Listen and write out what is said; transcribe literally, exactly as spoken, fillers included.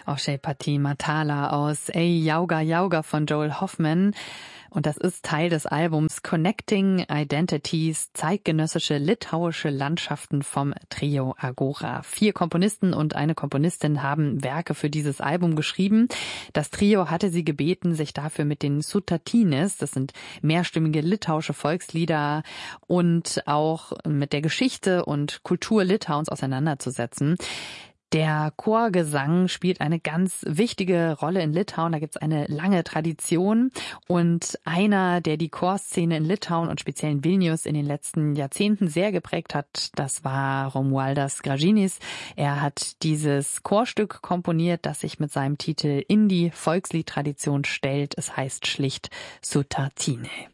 Oshé Pati Matala aus Ey Yauga Yauga von Joel Hoffman. Und das ist Teil des Albums Connecting Identities, zeitgenössische litauische Landschaften vom Trio Agora. Vier Komponisten und eine Komponistin haben Werke für dieses Album geschrieben. Das Trio hatte sie gebeten, sich dafür mit den Sutartinis, das sind mehrstimmige litauische Volkslieder, und auch mit der Geschichte und Kultur Litauens auseinanderzusetzen. Der Chorgesang spielt eine ganz wichtige Rolle in Litauen. Da gibt es eine lange Tradition. Und einer, der die Chorszene in Litauen und speziell in Vilnius in den letzten Jahrzehnten sehr geprägt hat, das war Romualdas Gražinis. Er hat dieses Chorstück komponiert, das sich mit seinem Titel in die Volksliedtradition stellt. Es heißt schlicht Sutartine.